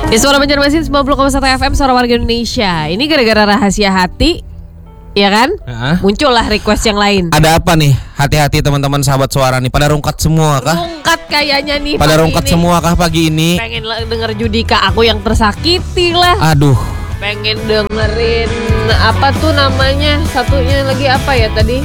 Di Suara Banjarmasin 90,1 FM, Suara Warga Indonesia. Ini gara-gara rahasia hati, ya kan? Muncullah request yang lain. Ada apa nih? Hati-hati teman-teman sahabat suara nih. Pada rungkat semua kah? Rungkat kayaknya nih. Pada rungkat ini. Semua kah pagi ini? Pengen denger Judika, aku yang tersakiti lah. Aduh. Pengen dengerin apa tuh namanya? Satunya lagi apa ya tadi?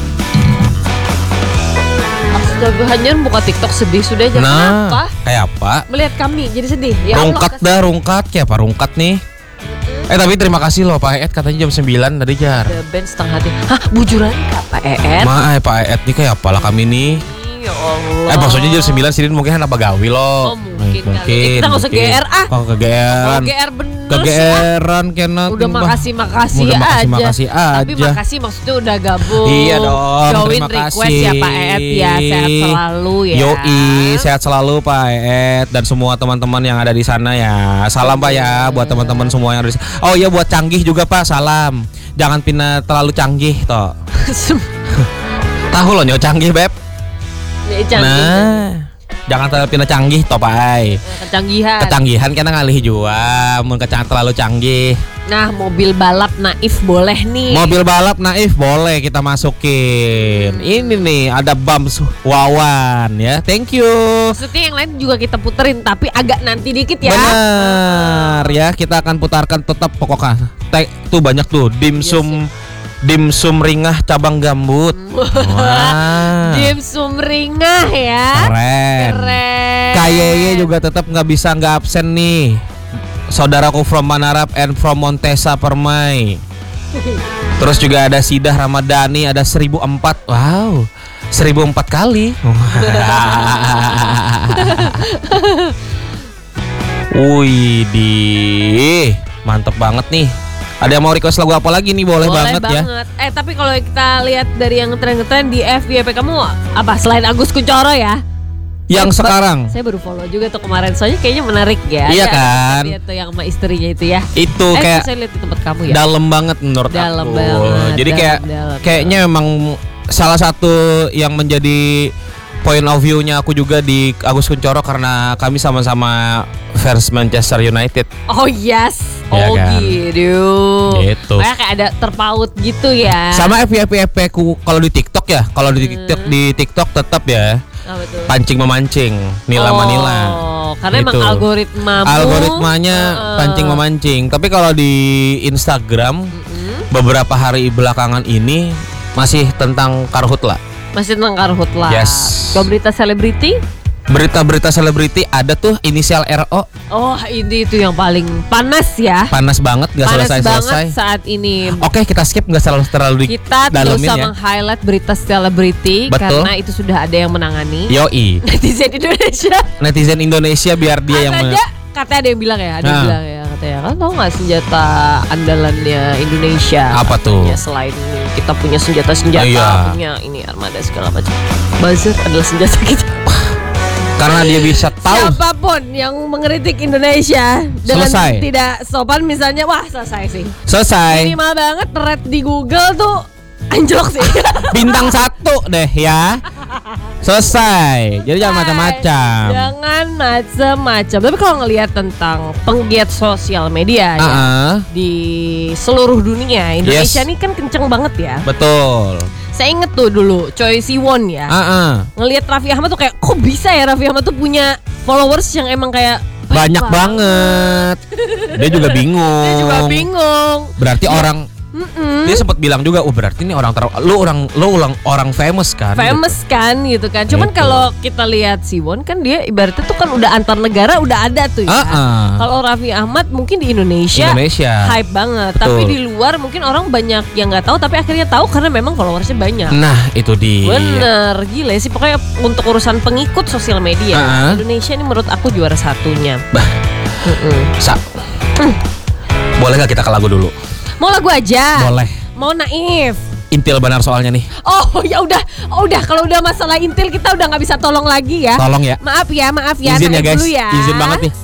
Astaga, buka TikTok sedih sudah aja. Kenapa? Kayak apa? Melihat kami jadi sedih. Ya rungkat Allah, rungkat. Kayak apa rungkat nih? Tapi terima kasih loh Pak Eet, katanya jam 9 tadi Jar. The band setengah hati. Hah, bujuran Kak Pak Eet? Pak Eet nih kayak apalah kami nih. Ya Allah. Maksudnya jam 9 sini mungkin apa gawi loh. Oh mungkin. Kita gak usah GR ah. Oh kegeeran. GR bener kegeeran kena. Udah makasih aja. Tapi makasih maksudnya udah gabung. Iya dong. Join request ya Pak Eet ya. Sehat selalu ya. Yoi, sehat selalu Pak Eet dan semua teman-teman yang ada di sana ya. Salam Pak ya buat teman-teman semua yang ada di sana. Oh iya buat Canggih juga Pak, salam. Jangan pindah terlalu canggih toh. Tahu loh nyo Canggih Beb. Nah, jangan terlalu pindah canggih toh Pak. Kecanggihan kena ngalih juga, mun kecang terlalu canggih. Nah, mobil balap naif boleh nih. Mobil balap naif boleh kita masukin. Ini nih ada Bams Wawan ya. Thank you. Maksudnya yang lain juga kita puterin tapi agak nanti dikit ya. Benar ya, kita akan putarkan tetap pokoknya. Tuh banyak tuh dimsum. Yes, dimsum ringah cabang gambut. Wah. Dimsum ringah ya. Keren. Kayaknya juga tetap nggak bisa nggak absen nih. Saudaraku from Manarap and from Montesa Permai. Terus juga ada Sidah Ramadhani, ada 1004. Wow, 1004 kali. Wih, mantep banget nih. Ada yang mau request lagu apa lagi nih? Boleh banget ya. Tapi kalau kita lihat dari yang tren-tren di FYP kamu apa selain Agus Kuncoro ya? Yang sekarang. Saya baru follow juga tuh kemarin. Soalnya kayaknya menarik ya. Iya kan? Dia tuh yang sama istrinya itu ya. Itu kayak saya lihat di tempat kamu ya. Dalam banget menurut aku. Dalam banget. Jadi kayaknya memang salah satu yang menjadi point of view-nya aku juga di Agus Kuncoro karena kami sama-sama fans Manchester United. Oh yes. Ya oh kan? Gitu. Kayak ada terpaut gitu ya. Sama FYP ku kalau di TikTok ya. Kalau di TikTok tetap ya. Pancing memancing, Nila Manila. Karena gitu. Emang algoritmanya pancing memancing. Tapi kalau di Instagram beberapa hari belakangan ini masih tentang karhutla. Masih tentang karhutla. Yes. Kalau berita selebriti? Berita-berita selebriti ada tuh inisial RO. Oh ini itu yang paling panas ya. Panas banget gak selesai-selesai banget saat ini. Oke kita skip gak terlalu kita tidak usah meng-highlight berita selebriti. Karena itu sudah ada yang menangani. Yoi. Netizen Indonesia biar dia yang katanya ada yang bilang ya. Ada yang bilang ya katanya kan tau gak senjata andalannya Indonesia. Apa tuh? Selain kita punya senjata-senjata punya ini armada segala macam. Buzzer adalah senjata kita. Karena dia bisa tahu siapapun yang mengkritik Indonesia dengan tidak sopan misalnya, wah selesai sih. Selesai. Minimal banget rate di Google tuh anjlok sih. Bintang 1 deh ya. Selesai. Jadi jangan macam-macam. Jangan macam-macam. Tapi kalau ngelihat tentang penggiat sosial media ya, di seluruh dunia, Indonesia ini kan kenceng banget ya. Betul. Saya inget tuh dulu Choi Siwon ya. Ngelihat Raffi Ahmad tuh kayak kok bisa ya Raffi Ahmad tuh punya followers yang emang kayak banyak banget. Dia juga bingung. Berarti orang dia sempat bilang juga, berarti ini orang orang famous kan? Famous gitu. Kan gitu kan. Cuman kalau kita lihat Siwon kan dia ibaratnya tuh kan udah antar negara udah ada tuh ya. Kalau Raffi Ahmad mungkin di Indonesia hype banget. Betul. Tapi di luar mungkin orang banyak yang nggak tahu tapi akhirnya tahu karena memang followersnya banyak. Nah itu dia. Bener gila sih pokoknya untuk urusan pengikut sosial media Indonesia ini menurut aku juara satunya. Boleh nggak kita ke lagu dulu? Mau lagu aja? Boleh. Mau naif? Intil benar soalnya nih. Oh ya udah, kalau udah masalah intil kita udah nggak bisa tolong lagi ya. Tolong ya. Maaf ya. Izin ya guys. Izin banget nih.